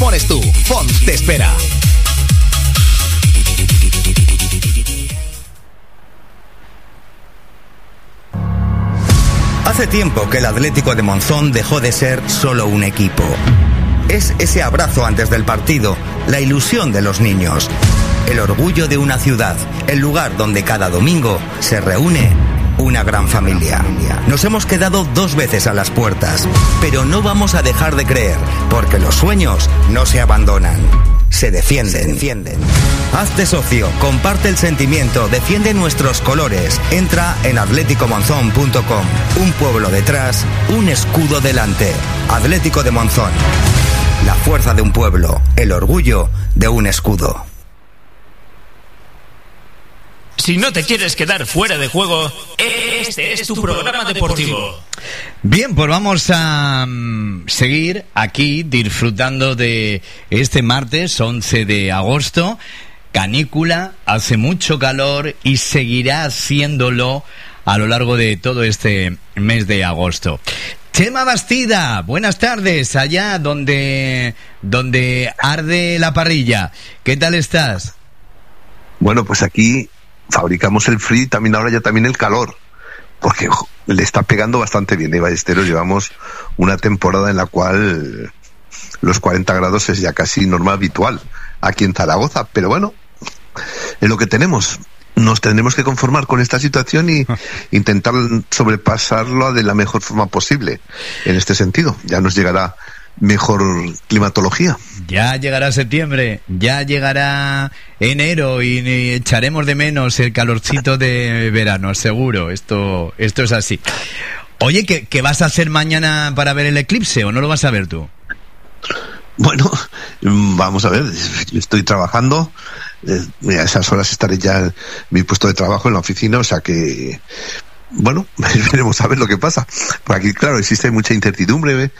pones tú. Font te espera. Hace tiempo que el Atlético de Monzón dejó de ser solo un equipo. Es ese abrazo antes del partido, la ilusión de los niños, el orgullo de una ciudad, el lugar donde cada domingo se reúne una gran familia. Nos hemos quedado 2 veces a las puertas, pero no vamos a dejar de creer, porque los sueños no se abandonan, se defienden. Hazte socio, comparte el sentimiento, defiende nuestros colores. Entra en atléticomonzón.com. Un pueblo detrás, un escudo delante. Atlético de Monzón. La fuerza de un pueblo, el orgullo de un escudo. Si no te quieres quedar fuera de juego, este es tu programa deportivo. Bien, pues vamos a seguir aquí disfrutando de este martes 11 de agosto. Canícula, hace mucho calor y seguirá haciéndolo a lo largo de todo este mes de agosto. Chema Bastida, buenas tardes, allá donde arde la parrilla. ¿Qué tal estás? Bueno, pues aquí fabricamos el frío y también ahora ya también el calor, porque le está pegando bastante bien. De Ballesteros llevamos una temporada en la cual los 40 grados es ya casi norma habitual aquí en Zaragoza, pero bueno, es lo que tenemos. Nos tendremos que conformar con esta situación y intentar sobrepasarlo de la mejor forma posible. En este sentido, ya nos llegará mejor climatología. Ya llegará septiembre, ya llegará enero y echaremos de menos el calorcito de verano, seguro. Esto es así. Oye, ¿qué vas a hacer mañana para ver el eclipse o no lo vas a ver tú? Bueno, vamos a ver, yo estoy trabajando, a esas horas estaré ya en mi puesto de trabajo en la oficina, o sea que, bueno, veremos a ver lo que pasa. Por aquí, claro, existe mucha incertidumbre,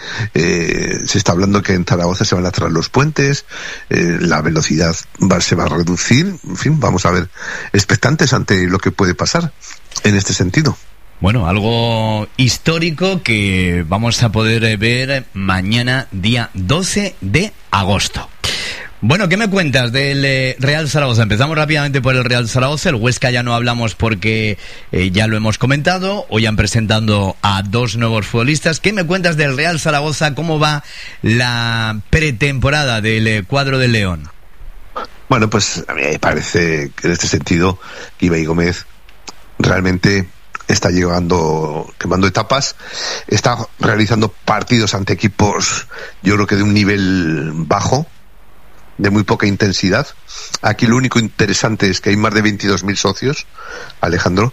se está hablando que en Zaragoza se van a cerrar los puentes, la velocidad se va a reducir, en fin, vamos a ver, expectantes ante lo que puede pasar en este sentido. Bueno, algo histórico que vamos a poder ver mañana, día 12 de agosto. Bueno, ¿qué me cuentas del Real Zaragoza? Empezamos rápidamente por el Real Zaragoza. El Huesca ya no hablamos porque ya lo hemos comentado. Hoy han presentado a 2 nuevos futbolistas. ¿Qué me cuentas del Real Zaragoza? ¿Cómo va la pretemporada del cuadro del León? Bueno, pues a mí me parece que en este sentido Ibai Gómez realmente está quemando etapas, está realizando partidos ante equipos, yo creo que de un nivel bajo, de muy poca intensidad. Aquí lo único interesante es que hay más de 22.000 socios, Alejandro.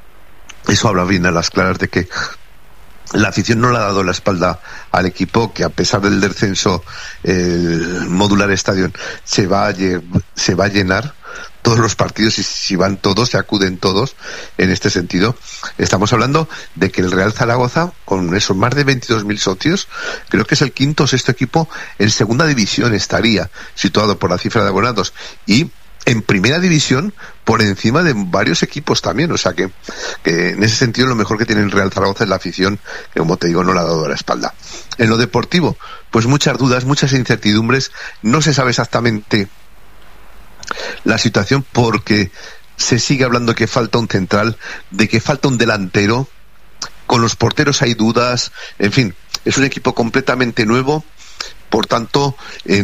Eso habla bien a las claras de que la afición no le ha dado la espalda al equipo, que a pesar del descenso, el Modular Stadium se va a llenar todos los partidos, y si van todos, se acuden todos. En este sentido, estamos hablando de que el Real Zaragoza, con esos más de 22.000 socios, creo que es el 5º o 6º equipo en segunda división, estaría situado por la cifra de abonados, y en primera división por encima de varios equipos también. O sea que en ese sentido lo mejor que tiene el Real Zaragoza es la afición, que como te digo no le ha dado la espalda. En lo deportivo, pues muchas dudas, muchas incertidumbres, no se sabe exactamente la situación, porque se sigue hablando que falta un central, de que falta un delantero, con los porteros hay dudas, en fin, es un equipo completamente nuevo, por tanto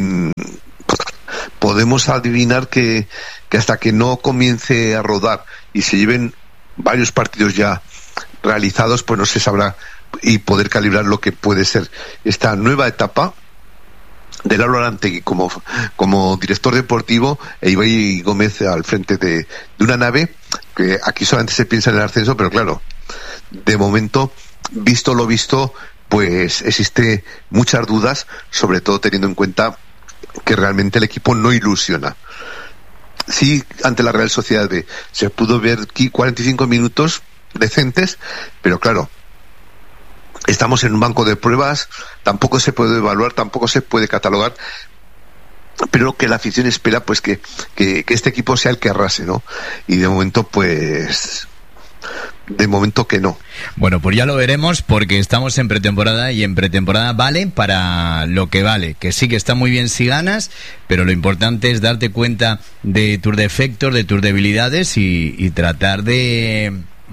podemos adivinar que hasta que no comience a rodar y se lleven varios partidos ya realizados, pues no se sabrá y poder calibrar lo que puede ser esta nueva etapa de Lalo Arantegui como director deportivo, e Ibai Gómez al frente de una nave que aquí solamente se piensa en el ascenso, pero claro, de momento, visto lo visto, pues existe muchas dudas, sobre todo teniendo en cuenta que realmente el equipo no ilusiona. Sí, ante la Real Sociedad B se pudo ver aquí 45 minutos decentes, pero claro, estamos en un banco de pruebas, tampoco se puede evaluar, tampoco se puede catalogar, pero que la afición espera pues que este equipo sea el que arrase, ¿no? Y de momento pues de momento que no. Bueno, pues ya lo veremos porque estamos en pretemporada y en pretemporada vale para lo que vale, que sí que está muy bien si ganas, pero lo importante es darte cuenta de tus defectos, de tus debilidades y tratar de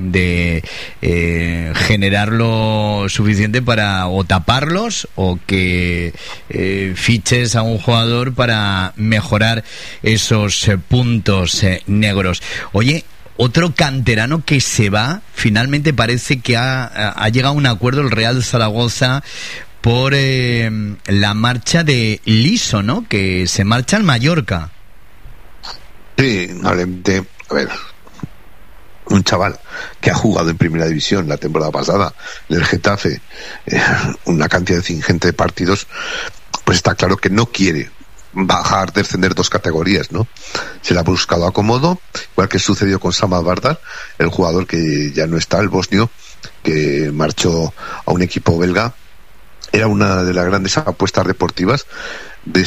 generar lo suficiente para o taparlos o que fiches a un jugador para mejorar esos puntos negros. Oye, otro canterano que se va, finalmente parece que ha llegado a un acuerdo el Real Zaragoza por la marcha de Liso, ¿no? Que se marcha al Mallorca. Sí, realmente, a ver, un chaval que ha jugado en primera división la temporada pasada en el Getafe, una cantidad ingente de partidos, pues está claro que no quiere bajar, descender 2 categorías, ¿no? Se le ha buscado acomodo, igual que sucedió con Samad Vardar, el jugador que ya no está, el bosnio, que marchó a un equipo belga. Era una de las grandes apuestas deportivas de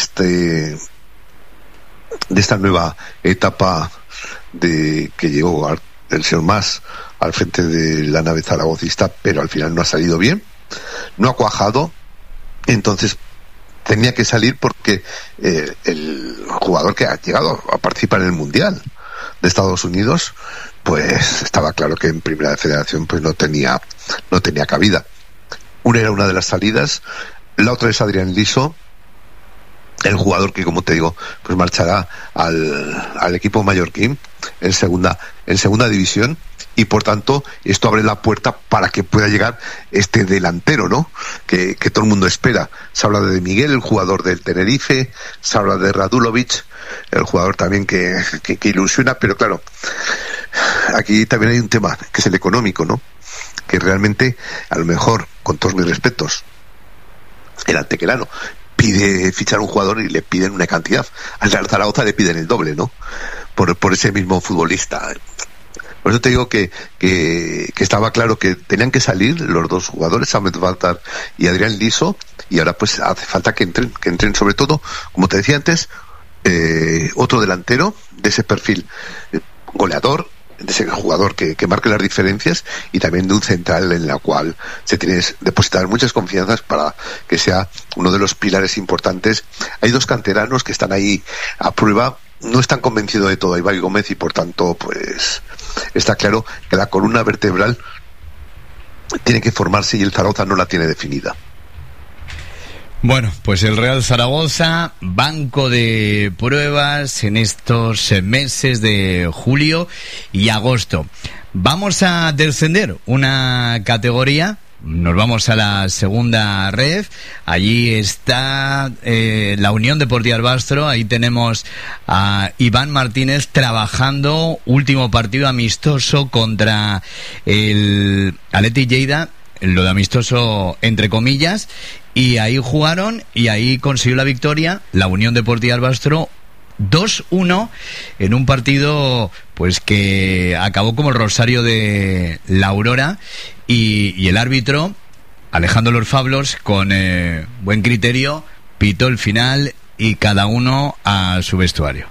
esta nueva etapa de que llegó el señor Mas al frente de la nave zaragocista, pero al final no ha salido bien, no ha cuajado, entonces tenía que salir porque el jugador que ha llegado a participar en el Mundial de Estados Unidos, pues estaba claro que en Primera Federación pues no tenía cabida. Una era una de las salidas, la otra es Adrián Liso, el jugador que, como te digo, pues marchará al equipo mallorquín en segunda división, y por tanto esto abre la puerta para que pueda llegar este delantero, ¿no? Que todo el mundo espera. Se habla de Miguel, el jugador del Tenerife, se habla de Radulovic, el jugador también que ilusiona, pero claro, aquí también hay un tema que es el económico, ¿no? Que realmente, a lo mejor, con todos mis respetos, el antequerano pide fichar un jugador y le piden una cantidad. Al Real Zaragoza le piden el doble, ¿no? Por ese mismo futbolista. Por eso te digo que estaba claro que tenían que salir los 2 jugadores, Samad Vardar y Adrián Liso, y ahora pues hace falta que entren sobre todo, como te decía antes, otro delantero de ese perfil goleador, de ese jugador que marque las diferencias, y también de un central en la cual se tiene que depositar muchas confianzas para que sea uno de los pilares importantes. Hay 2 canteranos que están ahí a prueba, no están convencidos de todo, Ibai Gómez, y por tanto pues está claro que la columna vertebral tiene que formarse y el Zaragoza no la tiene definida. Bueno, pues el Real Zaragoza, banco de pruebas en estos meses de julio y agosto. Vamos a descender una categoría. Nos vamos a la segunda ref. Allí está la Unión Deportiva Albastro. Ahí tenemos a Iván Martínez trabajando. Último partido amistoso contra el Athletic Lleida. Lo de amistoso entre comillas. Y ahí jugaron y ahí consiguió la victoria la Unión Deportiva Albastro 2-1 en un partido pues que acabó como el rosario de la Aurora, y el árbitro Alejandro Los Fablos con buen criterio pitó el final y cada uno a su vestuario.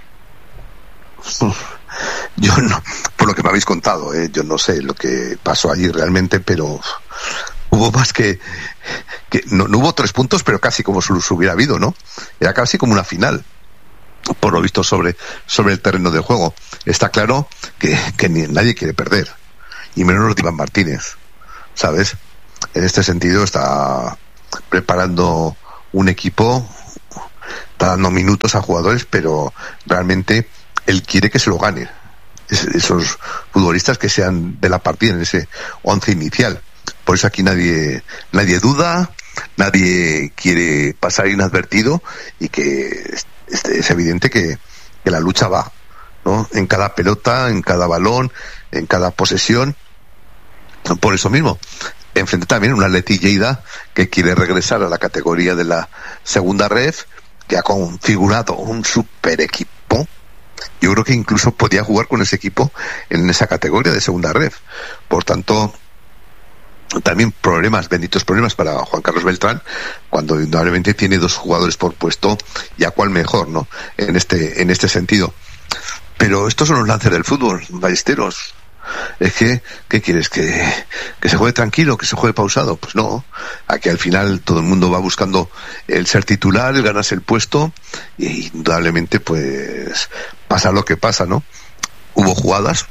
Yo no, por lo que me habéis contado, yo no sé lo que pasó allí realmente, pero hubo más que no hubo 3 puntos, pero casi como si los hubiera habido, ¿no? Era casi como una final, por lo visto, sobre el terreno de juego. Está claro que nadie quiere perder, y menos los de Iván Martínez, ¿sabes? En este sentido está preparando un equipo, está dando minutos a jugadores, pero realmente él quiere que se lo gane esos futbolistas que sean de la partida en ese 11 inicial. Por eso aquí nadie duda, nadie quiere pasar inadvertido, y que es evidente que la lucha va, ¿no? En cada pelota, en cada balón, en cada posesión. Por eso mismo, enfrente también un Athletic Lleida que quiere regresar a la categoría de la segunda ref, que ha configurado un super equipo. Yo creo que incluso podía jugar con ese equipo en esa categoría de segunda ref. Por tanto, también benditos problemas para Juan Carlos Beltrán, cuando indudablemente tiene 2 jugadores por puesto, y a cuál mejor, ¿no? En este sentido. Pero estos son los lances del fútbol, Ballesteros. Es que, ¿qué quieres? ¿Que se juegue tranquilo, que se juegue pausado? Pues no, aquí al final todo el mundo va buscando el ser titular, el ganarse el puesto, y indudablemente pues pasa lo que pasa, ¿no? Hubo jugadas,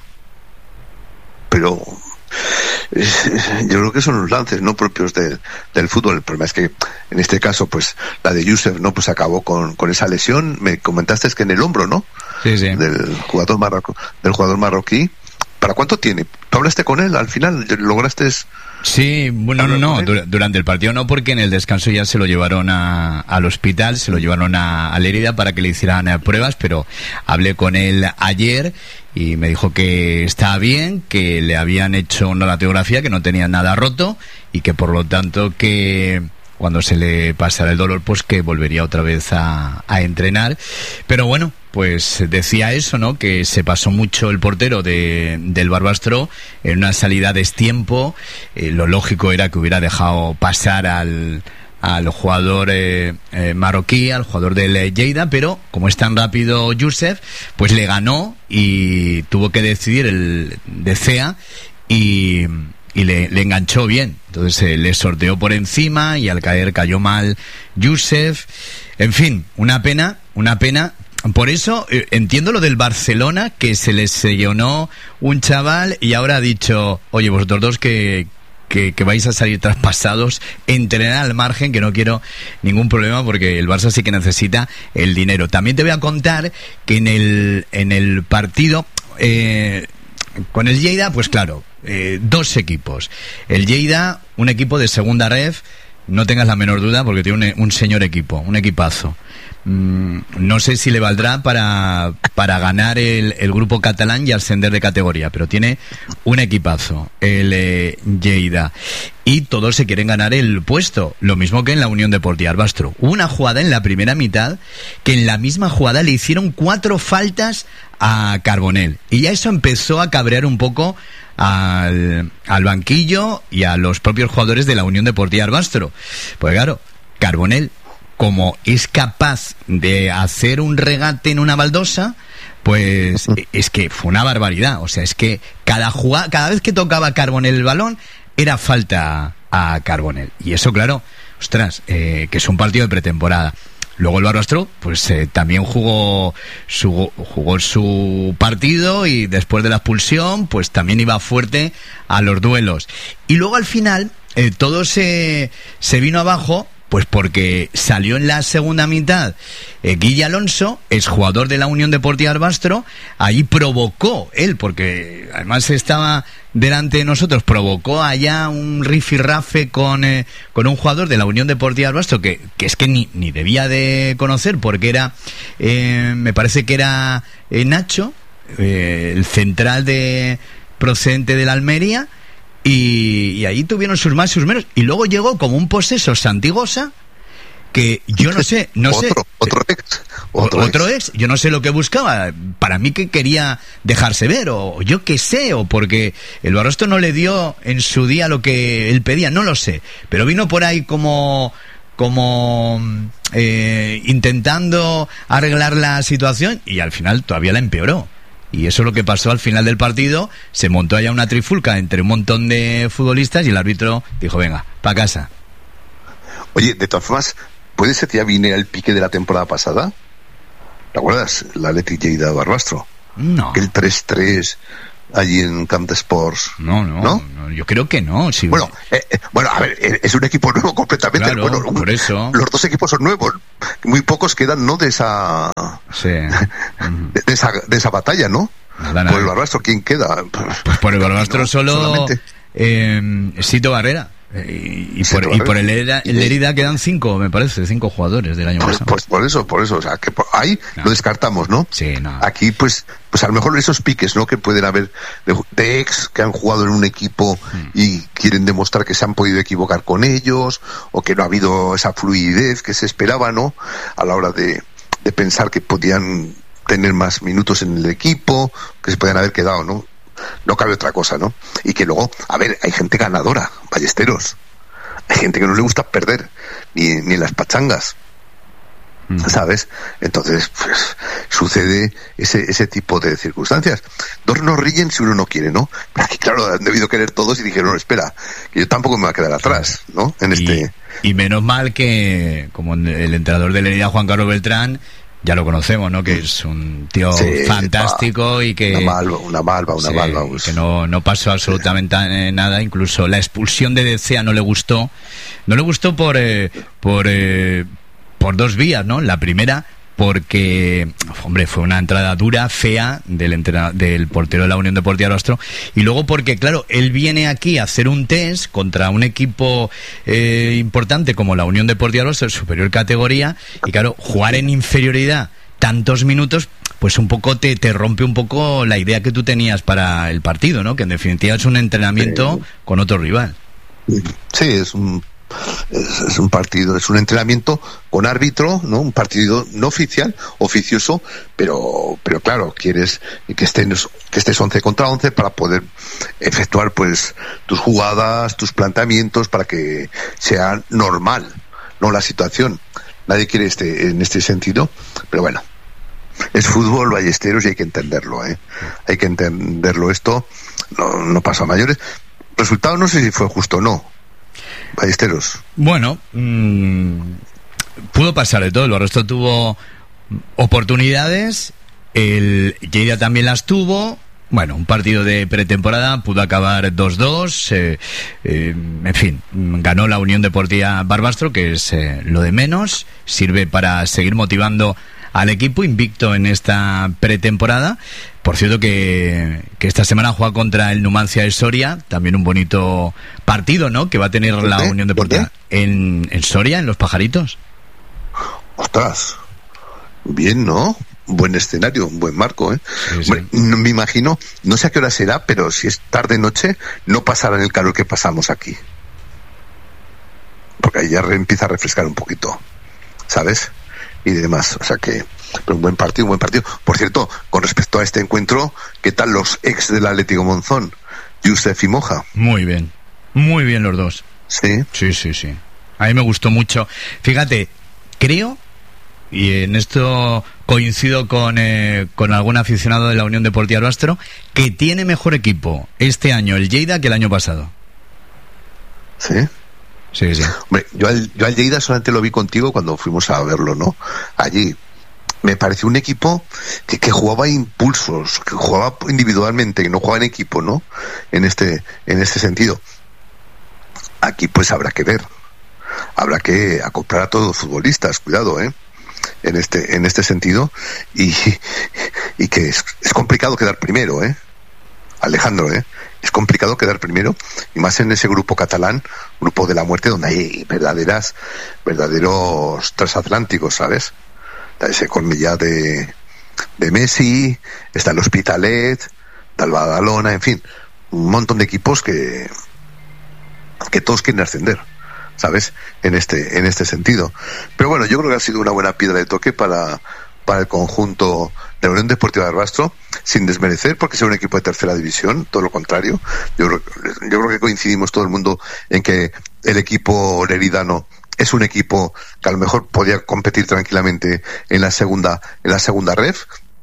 pero yo creo que son los lances no propios del fútbol. El problema es que en este caso pues la de Youssef no pues acabó con esa lesión. Me comentaste que en el hombro, ¿no? Sí. Del jugador marroquí. ¿Para cuánto tiene? ¿Tú hablaste con él al final? ¿Lograste? Sí, bueno, no, durante el partido no, porque en el descanso ya se lo llevaron al hospital, se lo llevaron a Lérida para que le hicieran pruebas, pero hablé con él ayer y me dijo que estaba bien, que le habían hecho una radiografía, que no tenía nada roto y que por lo tanto que cuando se le pasara el dolor pues que volvería otra vez a entrenar. Pero bueno, pues decía eso, ¿no? Que se pasó mucho el portero del Barbastro en una salida a destiempo. Lo lógico era que hubiera dejado pasar al jugador marroquí, al jugador del Lleida, pero como es tan rápido Youssef, pues le ganó y tuvo que decidir el De Cea y le enganchó bien. Entonces le sorteó por encima y al caer cayó mal Youssef. En fin, una pena. Por eso entiendo lo del Barcelona, que se les llenó un chaval y ahora ha dicho, oye, vosotros dos que vais a salir traspasados, entrenar al margen, que no quiero ningún problema porque el Barça sí que necesita el dinero. También te voy a contar que en el partido con el Lleida, pues claro, dos equipos. El Lleida, un equipo de segunda ref, no tengas la menor duda porque tiene un señor equipo, un equipazo. No sé si le valdrá para ganar el grupo catalán y ascender de categoría, pero tiene un equipazo el Lleida y todos se quieren ganar el puesto, lo mismo que en la Unión Deportiva Barbastro. Hubo una jugada en la primera mitad que en la misma jugada le hicieron 4 faltas a Carbonell y ya eso empezó a cabrear un poco al banquillo y a los propios jugadores de la Unión Deportiva Barbastro. Pues claro, Carbonell, como es capaz de hacer un regate en una baldosa, pues es que fue una barbaridad. O sea, es que cada vez que tocaba Carbonell el balón, era falta a Carbonell. Y eso, claro, ostras, que es un partido de pretemporada. Luego el Barbastro, pues también jugó su partido y después de la expulsión, pues también iba fuerte a los duelos. Y luego al final, todo se vino abajo, pues porque salió en la segunda mitad Guille Alonso, exjugador de la Unión Deportiva Barbastro, ahí provocó él, porque además estaba delante de nosotros, provocó allá un rifirrafe con un jugador de la Unión Deportiva Barbastro que es que ni debía de conocer, porque era, me parece que era Nacho, el central procedente de la Almería. Y ahí tuvieron sus más y sus menos. Y luego llegó como un poseso Santigosa, que yo no sé. Otro ex. Yo no sé lo que buscaba. Para mí que quería dejarse ver, o yo qué sé, o porque el Barbastro no le dio en su día lo que él pedía, no lo sé. Pero vino por ahí como intentando arreglar la situación y al final todavía la empeoró. Y eso es lo que pasó al final del partido. Se montó allá una trifulca entre un montón de futbolistas y el árbitro dijo, venga, para casa. Oye, de todas formas, ¿puede ser que ya viniera el pique de la temporada pasada? ¿Te acuerdas? La Athletic Lleida Barbastro. No. El 3-3 allí en Camp de Sports. No, yo creo que no. Sí. Bueno, a ver, es un equipo nuevo completamente. Claro, bueno, por eso. Los dos equipos son nuevos. Muy pocos quedan, ¿no? De esa... Sí. de esa batalla, ¿no? Nada. Por el Barbastro, ¿quién queda? Pues por el Barbastro solo Sito Barrera. Y por el Lérida quedan 5, me parece, 5 jugadores del año pasado. Pues por eso, o sea, que ahí lo descartamos, ¿no? Sí, no. Aquí, pues a lo mejor esos piques, ¿no? Que pueden haber de ex que han jugado en un equipo y quieren demostrar que se han podido equivocar con ellos, o que no ha habido esa fluidez que se esperaba, ¿no? A la hora de pensar que podían tener más minutos en el equipo, que se podían haber quedado, ¿no? No cabe otra cosa, ¿no? Y que luego, a ver, hay gente ganadora, Ballesteros. Hay gente que no le gusta perder, ni en las pachangas. ¿sabes? Entonces, pues, sucede ese tipo de circunstancias. Dos no ríen si uno no quiere, ¿no? Pero aquí, claro, han debido querer todos y dijeron, espera, que yo tampoco me voy a quedar atrás, ¿no? Y menos mal que, como el entrenador de Lerida, Juan Carlos Beltrán, ya lo conocemos, ¿no? Que es un tío fantástico y que... Una malva. Pues. Que no pasó absolutamente nada. Incluso la expulsión de Decea no le gustó. No le gustó por dos vías, ¿no? La primera, porque, hombre, fue una entrada dura, fea, del portero de la Unión Deportiva Barbastro, y luego porque, claro, él viene aquí a hacer un test contra un equipo importante como la Unión Deportiva Barbastro, superior categoría, y claro, jugar en inferioridad tantos minutos, pues un poco te rompe un poco la idea que tú tenías para el partido, ¿no? Que en definitiva es un entrenamiento con otro rival. Sí, es un partido, es un entrenamiento con árbitro, ¿no? Un partido no oficial, oficioso, pero claro, quieres que estés 11 contra 11 para poder efectuar pues tus jugadas, tus planteamientos, para que sea normal, no la situación. Nadie quiere en este sentido, pero bueno, es fútbol, Ballesteros, y hay que entenderlo, hay que entenderlo. Esto no pasa a mayores. Resultado no sé si fue justo o no, Ballesteros. Bueno, pudo pasar de todo. El Barbastro tuvo oportunidades, el Lleida también las tuvo. Bueno, un partido de pretemporada, pudo acabar 2-2, en fin, ganó la Unión Deportiva Barbastro, que es lo de menos, sirve para seguir motivando al equipo invicto en esta pretemporada. Por cierto que esta semana juega contra el Numancia de Soria, también un bonito partido, ¿no? Que va a tener la Unión Deportiva en Soria, en Los Pajaritos. Ostras, bien, ¿no? Buen escenario, un buen marco, ¿eh? Sí. Bueno, me imagino, no sé a qué hora será, pero si es tarde-noche, no pasará el calor que pasamos aquí. Porque ahí ya empieza a refrescar un poquito, ¿sabes? Y demás, o sea que... Pero un buen partido. Por cierto, con respecto a este encuentro, ¿qué tal los ex del Atlético Monzón? Yusef y Moja. Muy bien los dos. ¿Sí? Sí. A mí me gustó mucho. Fíjate, creo... Y en esto coincido con algún aficionado de la Unión Deportiva Barbastro, que tiene mejor equipo este año el Lleida que el año pasado. ¿Sí? Sí. Hombre, yo al Lleida solamente lo vi contigo cuando fuimos a verlo, ¿no? Allí. Me pareció un equipo que jugaba a impulsos, que jugaba individualmente, que no jugaba en equipo, ¿no? En este sentido. Aquí pues habrá que ver. Habrá que acoplar a todos los futbolistas, cuidado, en este sentido, y que es complicado quedar primero, Alejandro, es complicado quedar primero, y más en ese grupo catalán, grupo de la muerte, donde hay verdaderos transatlánticos, ¿sabes? Está ese Cornellá de Messi, está el Hospitalet, está el Badalona, en fin, un montón de equipos que todos quieren ascender, ¿sabes? En este sentido. Pero bueno, yo creo que ha sido una buena piedra de toque para el conjunto de la Unión Deportiva de Barbastro, sin desmerecer porque sea un equipo de tercera división, todo lo contrario. Yo creo que coincidimos todo el mundo en que el equipo leridano es un equipo que a lo mejor podía competir tranquilamente en la segunda ref,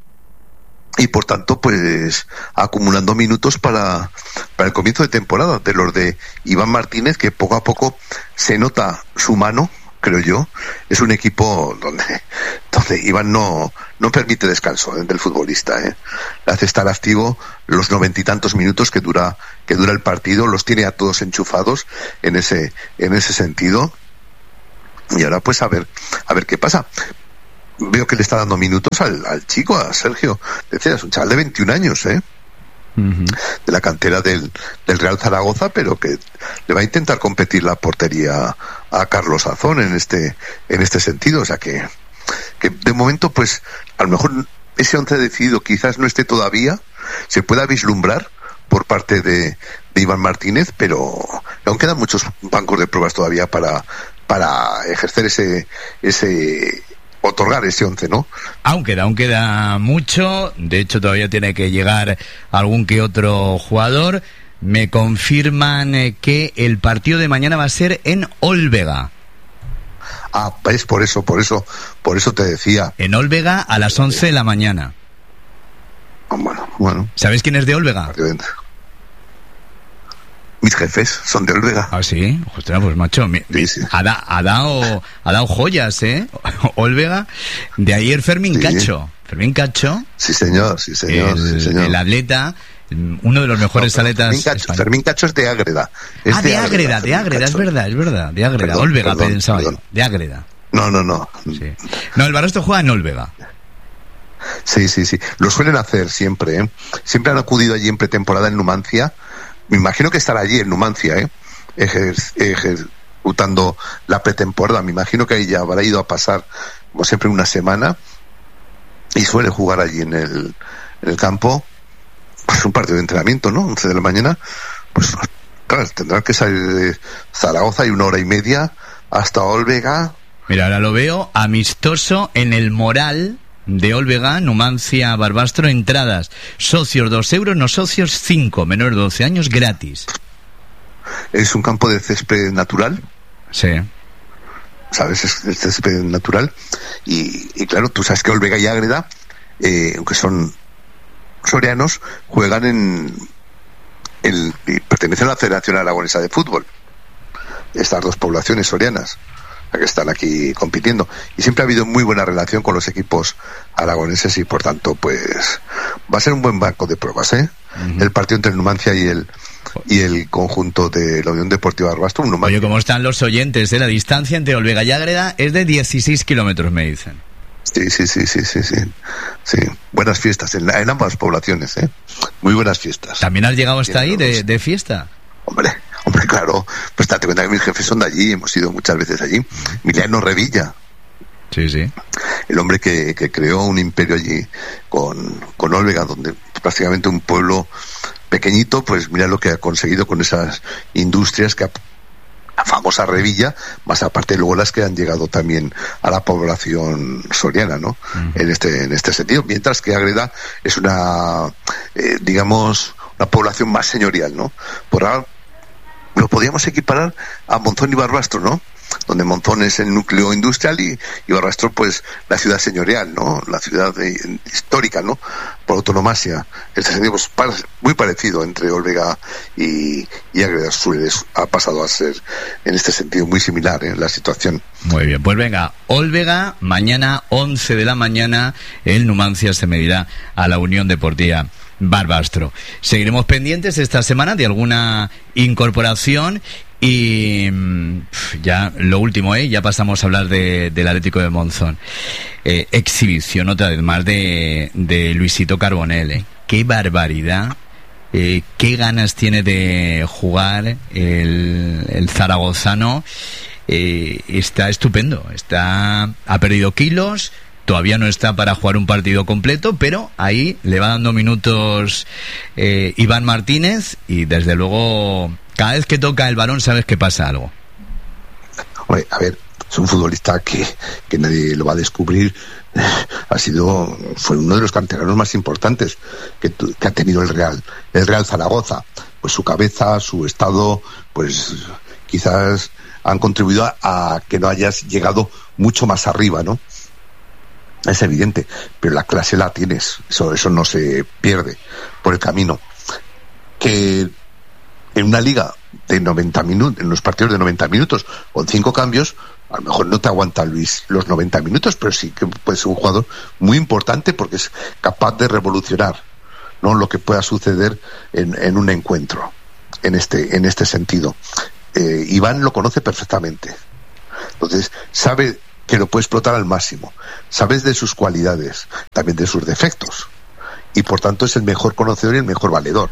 y por tanto pues acumulando minutos para el comienzo de temporada de los de Iván Martínez, que poco a poco se nota su mano, creo yo. Es un equipo donde Iván no permite descanso del futbolista, le hace estar activo los 90 y tantos minutos que dura el partido, los tiene a todos enchufados en ese sentido. Y ahora pues a ver qué pasa. Veo que le está dando minutos al chico, a Sergio. Decías, un chaval de 21 años, Uh-huh. De la cantera del Real Zaragoza, pero que le va a intentar competir la portería a Carlos Azón en este sentido. O sea que de momento pues a lo mejor ese 11 decidido quizás no esté todavía, se pueda vislumbrar por parte de Iván Martínez, pero aún quedan muchos bancos de pruebas todavía para ejercer otorgar ese 11, ¿no? Aún queda mucho. De hecho, todavía tiene que llegar algún que otro jugador. Me confirman que el partido de mañana va a ser en Olvega. ¿ves? Por eso te decía. En Olvega a las 11 de la mañana. Bueno. ¿Sabes quién es de Olvega? Mis jefes son de Olvega. Ah, sí. Ostras, pues macho, sí. Ha dado joyas, ¿eh? Olvega. De ayer Fermín Cacho. Fermín Cacho. Sí, señor. El atleta, uno de los mejores atletas. Fermín Cacho es de Ágreda. De Ágreda, es verdad. De Ágreda. Perdón, Olvega, perdón. pensaba yo. De Ágreda. No. Sí. No, el Barbastro juega en Olvega. Sí. Lo suelen hacer siempre, ¿eh? Siempre han acudido allí en pretemporada en Numancia. Me imagino que estará allí en Numancia, ejecutando la pretemporada. Me imagino que ahí ya habrá ido a pasar, como siempre, una semana. Y suele jugar allí en el campo. Pues un partido de entrenamiento, ¿no? 11 de la mañana. Pues claro, tendrán que salir de Zaragoza y 1 hora y media hasta Olvega. Mira, ahora lo veo amistoso en el Moral de Olvega, Numancia, Barbastro. Entradas, socios 2 euros, no socios 5, menores de 12 años gratis. Es un campo de césped natural. Sí. ¿Sabes? Es el césped natural. Y claro, tú sabes que Olvega y Ágreda, aunque son sorianos, juegan y pertenecen a la Federación Aragonesa de Fútbol. Estas dos poblaciones sorianas que están aquí compitiendo, y siempre ha habido muy buena relación con los equipos aragoneses, y por tanto pues va a ser un buen banco de pruebas, ¿eh? Uh-huh. El partido entre el Numancia y el conjunto de la Unión Deportiva Barbastro. Oye, ¿cómo están los oyentes? La distancia entre Olvega y Ágreda es de 16 kilómetros, me dicen. Sí. Buenas fiestas en ambas poblaciones, ¿eh? Muy buenas fiestas. ¿También has llegado hasta ahí de fiesta? Hombre, claro, pues date cuenta que mis jefes son de allí, hemos ido muchas veces allí. Emiliano Revilla. Sí. El hombre que creó un imperio allí con Olvega, donde prácticamente un pueblo pequeñito, pues mira lo que ha conseguido con esas industrias que la famosa Revilla, más aparte luego las que han llegado también a la población soriana, ¿no? Uh-huh. En este sentido, mientras que Ágreda es una una población más señorial, ¿no? Por ahora lo podíamos equiparar a Monzón y Barbastro, ¿no? Donde Monzón es el núcleo industrial y Barbastro, pues, la ciudad señorial, ¿no? La ciudad histórica, ¿no? Por autonomasia. Este sentido, pues, muy parecido entre Olvega y Ágreda. Ha pasado a ser, en este sentido, muy similar, ¿eh? La situación. Muy bien, pues venga, Olvega, mañana 11 de la mañana, el Numancia se medirá a la Unión Deportiva Barbastro. Seguiremos pendientes esta semana de alguna incorporación y ya lo último, ya pasamos a hablar del Atlético de Monzón. Exhibición otra vez más de Luisito Carbonell. Qué barbaridad, qué ganas tiene de jugar el zaragozano. Está estupendo, ha perdido kilos. Todavía no está para jugar un partido completo, pero ahí le va dando minutos Iván Martínez, y desde luego cada vez que toca el balón sabes que pasa algo. Hombre, a ver, es un futbolista que nadie lo va a descubrir. Fue uno de los canteranos más importantes que ha tenido el Real Zaragoza. Pues su cabeza, su estado, pues quizás han contribuido a que no hayas llegado mucho más arriba, ¿no? Es evidente, pero la clase la tienes, eso no se pierde por el camino. Que en una liga de 90 minutos, en los partidos de 90 minutos, con 5 cambios, a lo mejor no te aguanta Luis los 90 minutos, pero sí que puede ser un jugador muy importante porque es capaz de revolucionar, ¿no?, lo que pueda suceder en un encuentro, en este sentido. Iván lo conoce perfectamente, entonces sabe que lo puede explotar al máximo, sabes de sus cualidades, también de sus defectos, y por tanto es el mejor conocedor y el mejor valedor.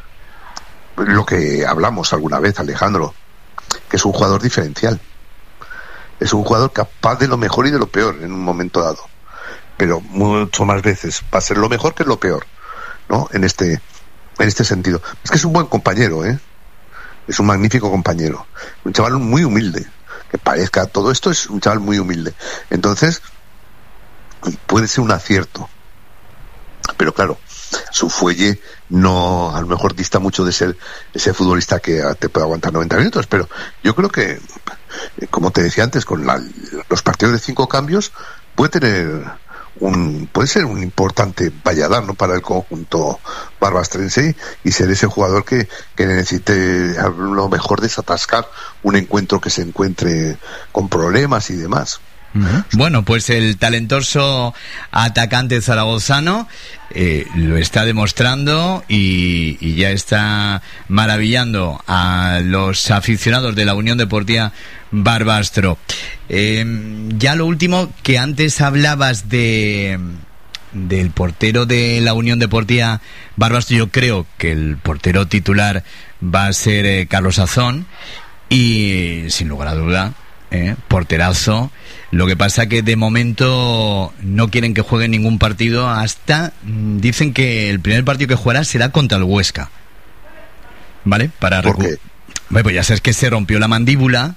Lo que hablamos alguna vez, Alejandro, que es un jugador diferencial, es un jugador capaz de lo mejor y de lo peor en un momento dado, pero mucho más veces va a ser lo mejor que lo peor, ¿no? En este sentido. Es que es un buen compañero, es un magnífico compañero, un chaval muy humilde, que parezca todo esto, es un chaval muy humilde. Entonces puede ser un acierto, pero claro, su fuelle no, a lo mejor dista mucho de ser ese futbolista que te puede aguantar 90 minutos, pero yo creo que, como te decía antes, con los partidos de 5 cambios puede ser un importante valladar, ¿no?, para el conjunto barbastrense, y ser ese jugador que necesite a lo mejor desatascar un encuentro que se encuentre con problemas y demás. Bueno, pues el talentoso atacante zaragozano lo está demostrando y ya está maravillando a los aficionados de la Unión Deportiva Barbastro. Ya lo último, que antes hablabas del portero de la Unión Deportiva Barbastro. Yo creo que el portero titular va a ser Carlos Azón, y sin lugar a duda, porterazo. Lo que pasa que de momento no quieren que juegue ningún partido hasta, dicen que el primer partido que jugará será contra el Huesca, ¿vale? ¿Por qué? Pues ya sabes que se rompió la mandíbula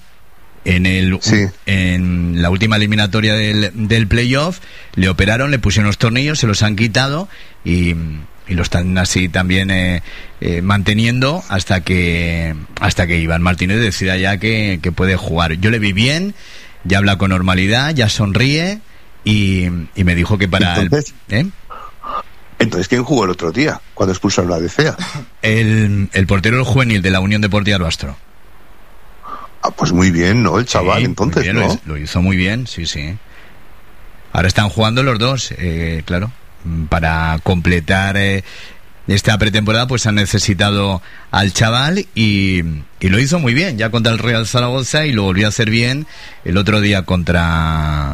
en la última eliminatoria del playoff. Le operaron, le pusieron los tornillos, se los han quitado y lo están así también manteniendo hasta que Iván Martínez decida ya que puede jugar. Yo le vi bien, ya habla con normalidad, ya sonríe y me dijo que para Entonces, ¿quién jugó el otro día cuando expulsaron a De Cea? El portero del juvenil de la Unión Deportiva Barbastro. Pues muy bien, ¿no? El chaval, sí, entonces, bien, ¿no? Lo hizo muy bien, sí. Ahora están jugando los dos, claro. Para completar esta pretemporada, pues han necesitado al chaval y lo hizo muy bien, ya contra el Real Zaragoza, y lo volvió a hacer bien el otro día contra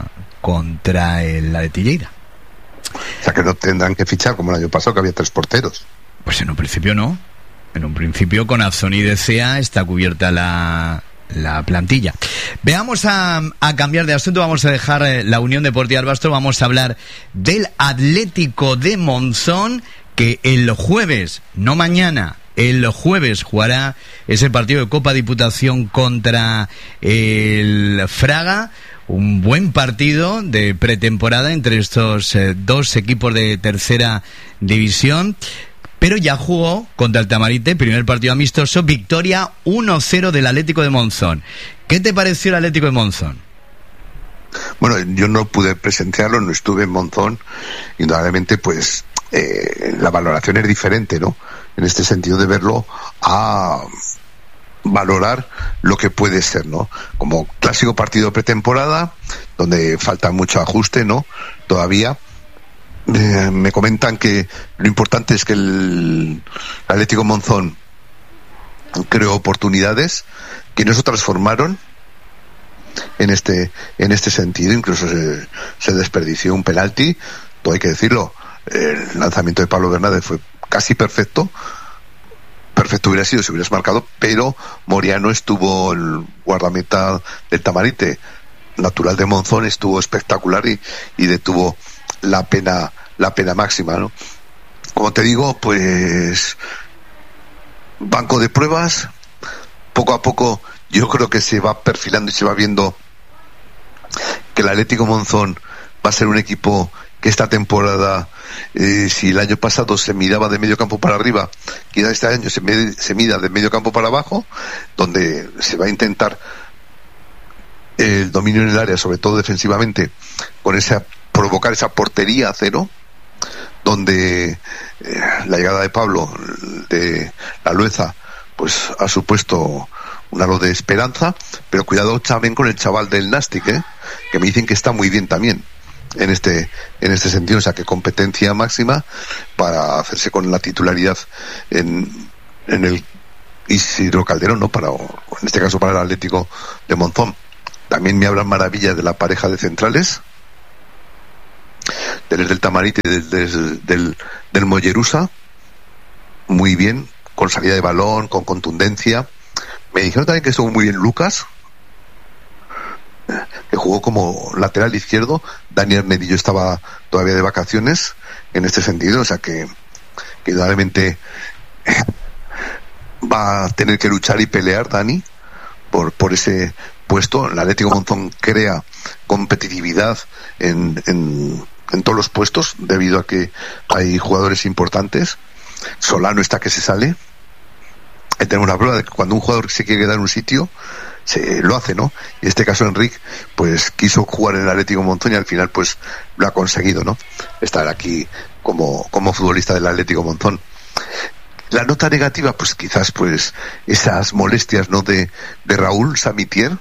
el Athletic Lleida. O sea, que no tendrán que fichar como el año pasado, que había 3 porteros. Pues en un principio no. En un principio con Azón y De Cea está cubierta la plantilla. Veamos a cambiar de asunto. Vamos a dejar la Unión Deportiva Barbastro. Vamos a hablar del Atlético de Monzón, que el jueves, no mañana, el jueves jugará ese partido de Copa Diputación contra el Fraga. Un buen partido de pretemporada entre estos dos equipos de tercera división. Pero ya jugó contra el Tamarite, primer partido amistoso, victoria 1-0 del Atlético de Monzón. ¿Qué te pareció el Atlético de Monzón? Bueno, yo no pude presenciarlo, no estuve en Monzón, indudablemente pues la valoración es diferente, ¿no? En este sentido de verlo a valorar lo que puede ser, ¿no? Como clásico partido de pretemporada, donde falta mucho ajuste, ¿no? Todavía. Me comentan que lo importante es que el Atlético Monzón creó oportunidades que no se transformaron en este sentido. Incluso se desperdició un penalti, todo hay que decirlo. El lanzamiento de Pablo Bernades fue casi perfecto hubiera sido si hubieras marcado, pero Moriano estuvo, el guardameta del Tamarite natural de Monzón, estuvo espectacular y detuvo la pena máxima, ¿no? Como te digo, pues banco de pruebas, poco a poco yo creo que se va perfilando y se va viendo que el Atlético Monzón va a ser un equipo que esta temporada, si el año pasado se miraba de medio campo para arriba, quizá este año se mida de medio campo para abajo, donde se va a intentar el dominio en el área, sobre todo defensivamente, con provocar esa portería a cero, donde la llegada de Pablo de la Lueza pues ha supuesto un halo de esperanza. Pero cuidado también con el chaval del Nastic, que me dicen que está muy bien también en este sentido. O sea, que competencia máxima para hacerse con la titularidad en el Isidro Calderón, ¿no? En este caso para el Atlético de Monzón. También me hablan maravillas de la pareja de centrales, del Tamarite y del Mollerusa. Muy bien, con salida de balón, con contundencia. Me dijeron también que estuvo muy bien Lucas, que jugó como lateral izquierdo. Dani Arnedillo estaba todavía de vacaciones en este sentido, o sea que indudablemente va a tener que luchar y pelear Dani por ese puesto. El Atlético Monzón crea competitividad en en todos los puestos, debido a que hay jugadores importantes. Solano está que se sale. Tenemos una prueba de que cuando un jugador se quiere quedar en un sitio, se lo hace, ¿no? Y en este caso Enrique, pues quiso jugar en el Atlético Monzón y al final pues lo ha conseguido, ¿no? Estar aquí como futbolista del Atlético Monzón. La nota negativa, pues quizás pues esas molestias, ¿no? de Raúl Samitier,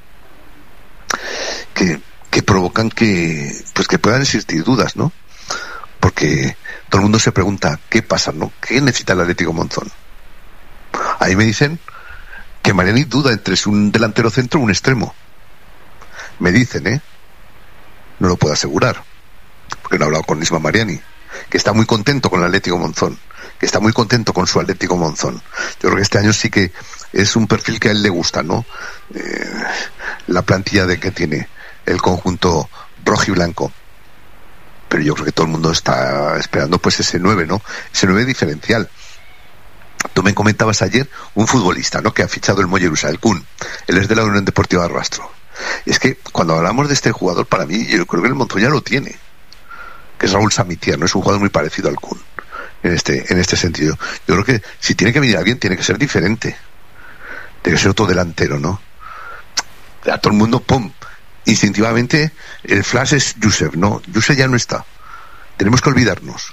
que provocan que puedan existir dudas, ¿no? Porque todo el mundo se pregunta ¿qué pasa, no? ¿Qué necesita el Atlético Monzón? Ahí me dicen que Mariani duda entre un delantero centro o un extremo. Me dicen, no lo puedo asegurar, porque no he hablado con Isma Mariani, que está muy contento con el Atlético Monzón, que está muy contento con su Atlético Monzón. Yo creo que este año sí que es un perfil que a él le gusta, ¿no? La plantilla que tiene el conjunto rojiblanco. Pero yo creo que todo el mundo está esperando pues ese 9, ¿no? Ese 9 diferencial. Tú me comentabas ayer un futbolista, ¿no? Que ha fichado el Mollerusa, el Kun. Él es de la Unión Deportiva de Rastro. Y es que cuando hablamos de este jugador, para mí, yo creo que el Monzón ya lo tiene, que es Raúl Samitier, ¿no? Es un jugador muy parecido al Kun en este sentido. Yo creo que si tiene que venir alguien, tiene que ser diferente. Tiene que ser otro delantero, ¿no? A todo el mundo, ¡pum! Instintivamente, el flash es Josep, ¿no? Josep ya no está. Tenemos que olvidarnos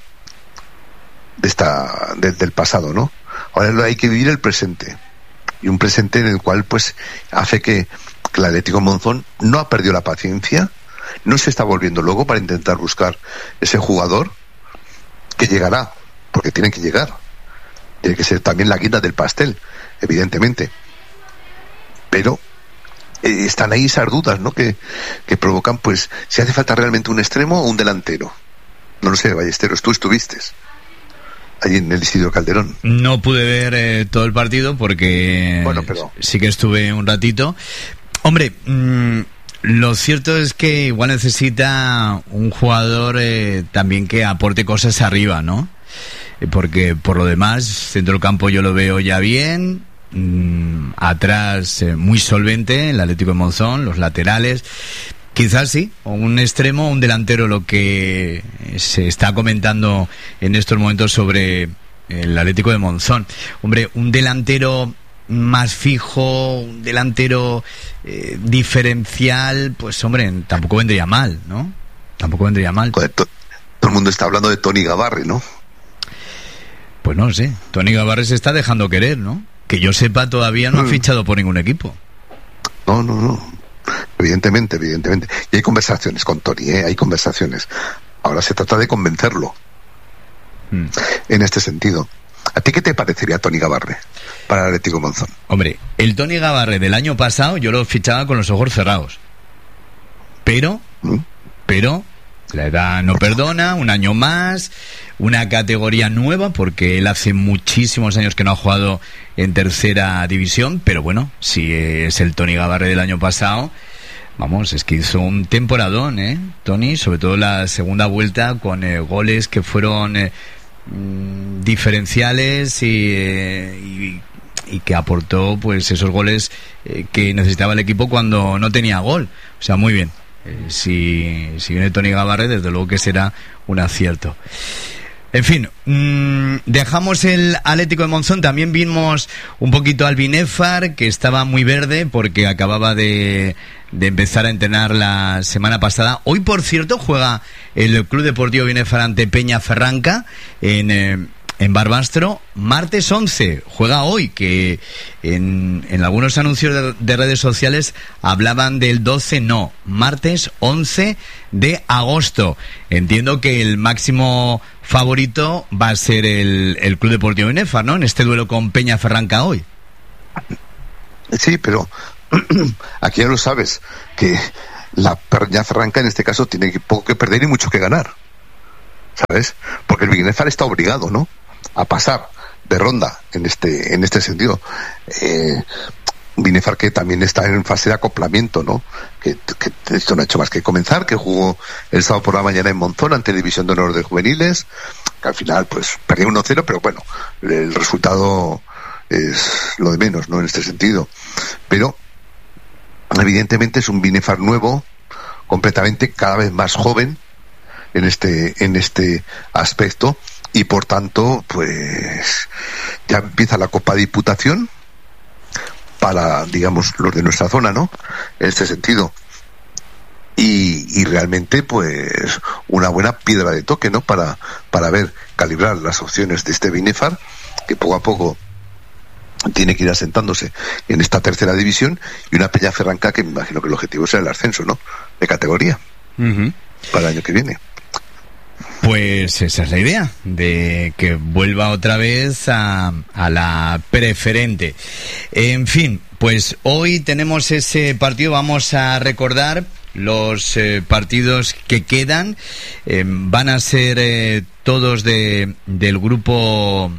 del pasado, ¿no? Ahora hay que vivir el presente. Y un presente en el cual, pues, hace que el Atlético Monzón no ha perdido la paciencia, no se está volviendo loco para intentar buscar ese jugador que llegará, porque tiene que llegar. Tiene que ser también la guinda del pastel, evidentemente. Pero están ahí esas dudas, ¿no? Que provocan, pues, si hace falta realmente un extremo o un delantero. No lo sé, Ballesteros, tú estuviste allí en el Isidro Calderón. No pude ver todo el partido porque bueno, pero sí que estuve un ratito. Hombre, lo cierto es que igual necesita un jugador también que aporte cosas arriba, ¿no? Porque por lo demás, centro del campo yo lo veo ya bien. Atrás muy solvente el Atlético de Monzón, los laterales quizás sí, o un extremo o un delantero, lo que se está comentando en estos momentos sobre el Atlético de Monzón. Hombre, un delantero más fijo, un delantero diferencial, pues hombre, tampoco vendría mal, ¿no? Tampoco vendría mal. Joder, todo el mundo está hablando de Toni Gabarre, ¿no? Pues no sé, Toni Gabarre se está dejando querer, ¿no? Que yo sepa, todavía no ha fichado por ningún equipo. No. Evidentemente. Y hay conversaciones con Toni, hay conversaciones. Ahora se trata de convencerlo. En este sentido. ¿A ti qué te parecería Toni Gabarre para el Atlético Monzón? Hombre, el Toni Gabarre del año pasado yo lo fichaba con los ojos cerrados. Pero la edad no perdona, un año más, una categoría nueva, porque él hace muchísimos años que no ha jugado en tercera división, pero bueno, si es el Toni Gabarre del año pasado, vamos, es que hizo un temporadón, Toni, sobre todo la segunda vuelta, con goles que fueron diferenciales y que aportó pues esos goles que necesitaba el equipo cuando no tenía gol. O sea, muy bien. Si viene Toni Gabarre, desde luego que será un acierto. En fin, dejamos el Atlético de Monzón. También vimos un poquito al Binéfar, que estaba muy verde porque acababa de empezar a entrenar la semana pasada. Hoy, por cierto, juega el Club Deportivo Binéfar ante Peñaferranca en Barbastro, martes 11, juega hoy, que en algunos anuncios de redes sociales hablaban del 12, no, martes 11 de agosto. Entiendo que el máximo favorito va a ser el Club Deportivo Binéfar, ¿no? En este duelo con Peñaferranca hoy. Sí, pero aquí ya lo sabes, que la Peñaferranca en este caso tiene poco que perder y mucho que ganar, ¿sabes? Porque el Binéfar está obligado, ¿no?, a pasar de ronda en este sentido. Binéfar, que también está en fase de acoplamiento, ¿no? Que esto no ha hecho más que comenzar, que jugó el sábado por la mañana en Monzón ante División de Honor de Juveniles, que al final pues perdió 1-0, pero bueno, el resultado es lo de menos, ¿no?, en este sentido. Pero evidentemente es un Binéfar nuevo, completamente, cada vez más joven, en este aspecto, y por tanto pues ya empieza la Copa Diputación para, digamos, los de nuestra zona, ¿no? En este sentido. Y realmente pues una buena piedra de toque, ¿no? Para ver, calibrar las opciones de este Binefar, que poco a poco tiene que ir asentándose en esta tercera división, y una Peñaferranca que me imagino que el objetivo será el ascenso, ¿no? De categoría para el año que viene. Pues esa es la idea, de que vuelva otra vez a la preferente. En fin, pues hoy tenemos ese partido. Vamos a recordar los partidos que quedan. Van a ser todos del grupo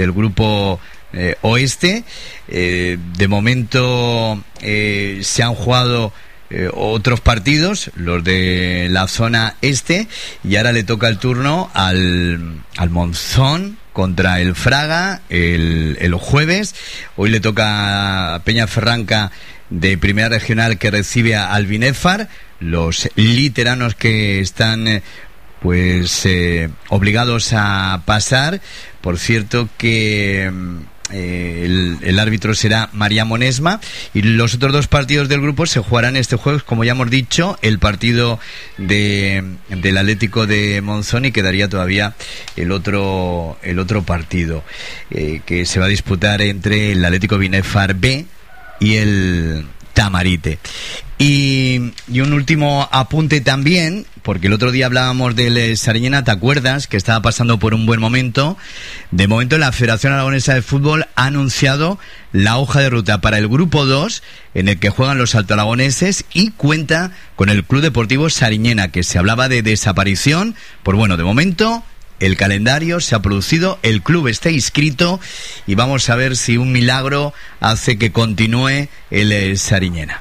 oeste. De momento se han jugado otros partidos, los de la zona este, y ahora le toca el turno al Monzón contra el Fraga el jueves. Hoy le toca a Peñaferranca de Primera Regional, que recibe al Binefar, los literanos que están obligados a pasar. Por cierto que el árbitro será María Monesma, y los otros dos partidos del grupo se jugarán este jueves, como ya hemos dicho, el partido del Atlético de Monzón, y quedaría todavía el otro partido que se va a disputar entre el Atlético Binefar B y el Tamarite. Y un último apunte también, porque el otro día hablábamos del Sariñena, ¿te acuerdas? Que estaba pasando por un buen momento. De momento la Federación Aragonesa de Fútbol ha anunciado la hoja de ruta para el grupo 2, en el que juegan los altoaragoneses, y cuenta con el Club Deportivo Sariñena, que se hablaba de desaparición. Pues bueno, de momento el calendario se ha producido, el club está inscrito, y vamos a ver si un milagro hace que continúe el Sariñena.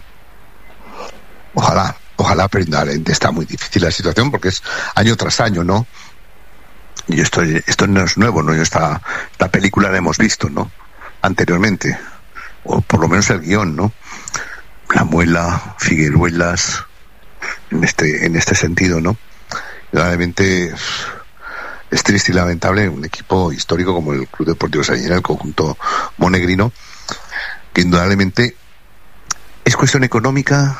Ojalá, pero está muy difícil la situación, porque es año tras año, ¿no? Y esto no es nuevo, ¿no? Esta película la hemos visto, ¿no? Anteriormente, o por lo menos el guión, ¿no? La Muela, Figueruelas, en este sentido, ¿no? Realmente es triste y lamentable un equipo histórico como el Club Deportivo Sariñena, el conjunto monegrino, que indudablemente es cuestión económica,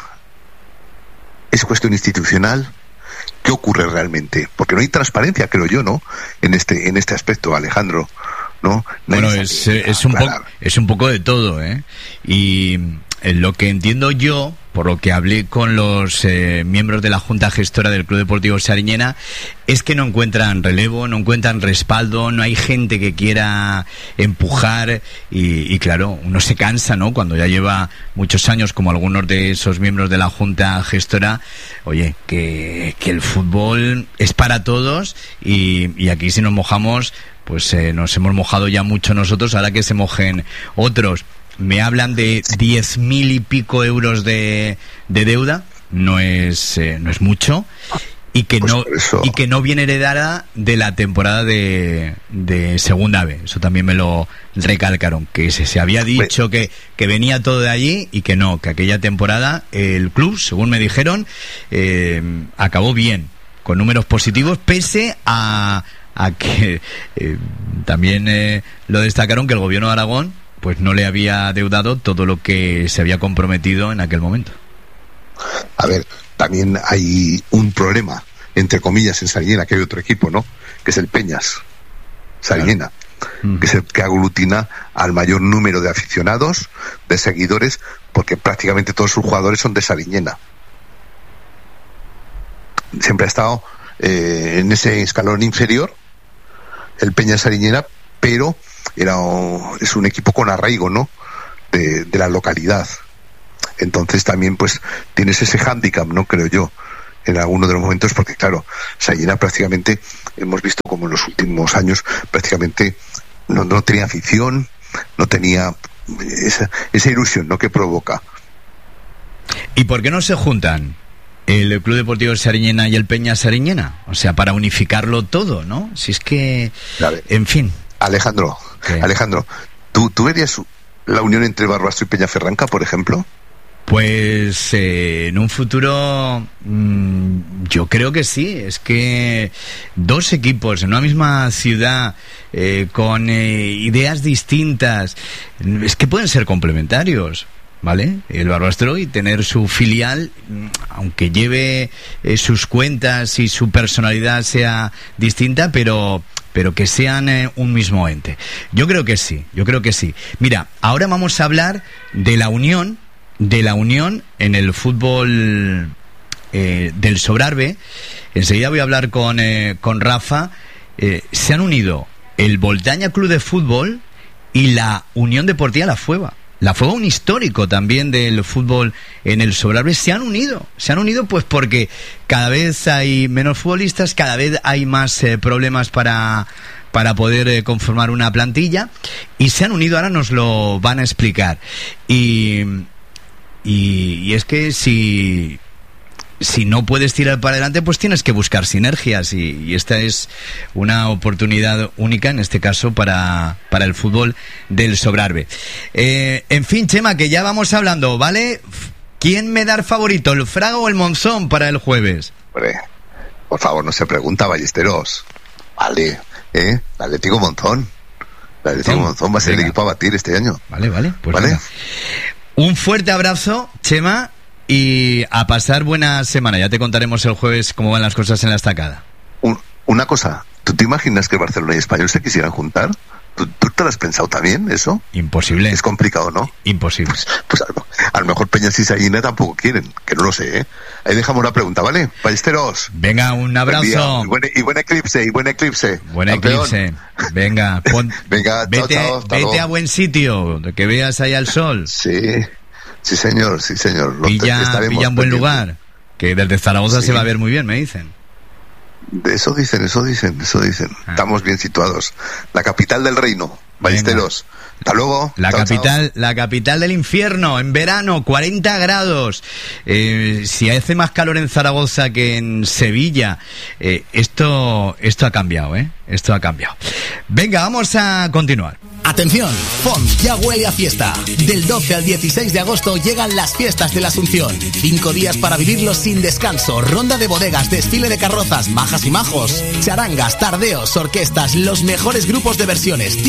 es cuestión institucional. ¿Qué ocurre realmente? Porque no hay transparencia, creo yo, ¿no? En este aspecto, Alejandro, ¿no? Bueno, es un poco de todo, ¿eh? Y lo que entiendo yo, por lo que hablé con los miembros de la Junta Gestora del Club Deportivo Sariñena, es que no encuentran relevo, no encuentran respaldo, no hay gente que quiera empujar, y claro, uno se cansa, ¿no? Cuando ya lleva muchos años, como algunos de esos miembros de la Junta Gestora, oye, que el fútbol es para todos, y aquí si nos mojamos, pues nos hemos mojado ya mucho nosotros, ahora que se mojen otros. Me hablan de 10.000 y pico euros de deuda, no es mucho, y que no viene heredada de la temporada de Segunda B. Eso también me lo recalcaron, que se había dicho que venía todo de allí, y que no, que aquella temporada el club, según me dijeron, acabó bien, con números positivos, pese a que también lo destacaron, que el gobierno de Aragón pues no le había deudado todo lo que se había comprometido en aquel momento. A ver, también hay un problema, entre comillas, en Sariñena, que hay otro equipo, ¿no? Que es el Peñas Sariñena, claro. Que es el que aglutina al mayor número de aficionados, de seguidores, porque prácticamente todos sus jugadores son de Sariñena. Siempre ha estado en ese escalón inferior, el Peñas Sariñena, pero es un equipo con arraigo, ¿no? De la localidad. Entonces también pues tienes ese hándicap, ¿no? Creo yo, en alguno de los momentos, porque claro, Sariñena prácticamente, hemos visto como en los últimos años, prácticamente no tenía afición, no tenía esa ilusión, ¿no? Que provoca. ¿Y por qué no se juntan el Club Deportivo Sariñena y el Peñas Sariñena? O sea, para unificarlo todo, ¿no? Si es que, en fin. Alejandro, ¿tú verías la unión entre Barbastro y Peñaferranca, por ejemplo? Pues en un futuro yo creo que sí. Es que dos equipos en una misma ciudad con ideas distintas, es que pueden ser complementarios, ¿vale? El Barbastro y tener su filial, aunque lleve sus cuentas y su personalidad sea distinta, pero que sean un mismo ente. Yo creo que sí. Mira, ahora vamos a hablar de la unión en el fútbol del Sobrarbe. Enseguida voy a hablar con Rafa. Se han unido el Voltaña Club de Fútbol y la Unión Deportiva La Fueva. La Fueva, un histórico también del fútbol en el Sobrarbe. Se han unido pues porque cada vez hay menos futbolistas, cada vez hay más problemas para poder conformar una plantilla, y se han unido. Ahora nos lo van a explicar. Y es que si no puedes tirar para adelante, pues tienes que buscar sinergias, y esta es una oportunidad única, en este caso, para el fútbol del Sobrarbe. En fin, Chema, que ya vamos hablando, ¿vale? ¿Quién me da el favorito, el Fraga o el Monzón para el jueves? Hombre, por favor, no se pregunta, Ballesteros. Vale, el Atlético Monzón. El Atlético Monzón va a ser el equipo a batir este año. Vale, pues ¿vale? Venga. Un fuerte abrazo, Chema, y a pasar buena semana. Ya te contaremos el jueves cómo van las cosas en la estacada. Una cosa, ¿tú te imaginas que Barcelona y Español se quisieran juntar? ¿Tú te lo has pensado también, eso? Imposible. Es complicado, ¿no? Imposible. Pues a lo mejor Peñas y Sayina tampoco quieren, que no lo sé, ¿eh? Ahí dejamos la pregunta, ¿vale? Ballesteros. Venga, un abrazo. Y buen eclipse. Buen eclipse. Venga, Venga, vete a buen sitio, que veas ahí al sol. Sí, señor. Pilla un buen lugar, que desde Zaragoza se va a ver muy bien, me dicen. Eso dicen. Estamos bien situados. La capital del reino, Ballesteros. Hasta luego. La capital del infierno, en verano, 40 grados. Si hace más calor en Zaragoza que en Sevilla, esto ha cambiado, Esto ha cambiado. Venga, vamos a continuar. Atención, Font ya huele a fiesta. Del 12 al 16 de agosto llegan las fiestas de la Asunción. 5 días para vivirlos sin descanso. Ronda de bodegas, desfile de carrozas, majas y majos, charangas, tardeos, orquestas, los mejores grupos de versiones.